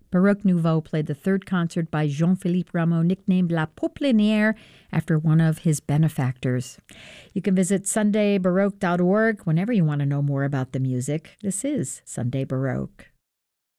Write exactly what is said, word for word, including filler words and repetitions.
Baroque Nouveau played the third concert by Jean-Philippe Rameau, nicknamed La Popelinière, after one of his benefactors. You can visit sunday baroque dot org whenever you want to know more about the music. This is Sunday Baroque.